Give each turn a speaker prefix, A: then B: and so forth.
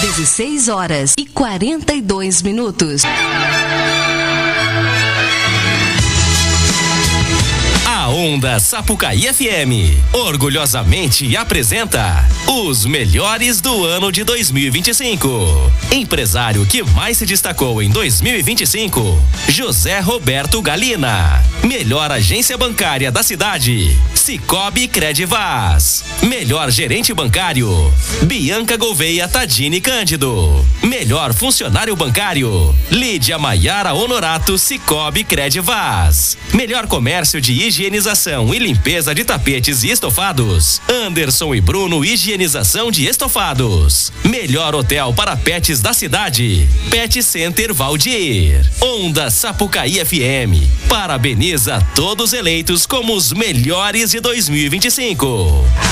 A: 16h42.
B: A Onda Sapucaí FM orgulhosamente apresenta os melhores do ano de 2025. Empresário que mais se destacou em 2025, José Roberto Galina. Melhor agência bancária da cidade, Cicobi Credivaz. Melhor gerente bancário, Bianca Gouveia Tadini Cândido. Melhor funcionário bancário, Lídia Maiara Honorato Cicobi Credivaz. Melhor comércio de higienização e limpeza de tapetes e estofados, Anderson e Bruno Higienização de Estofados. Melhor hotel para pets da cidade, Pet Center Valdir. Onda Sapucaí FM parabeniza todos eleitos como os melhores de 2025.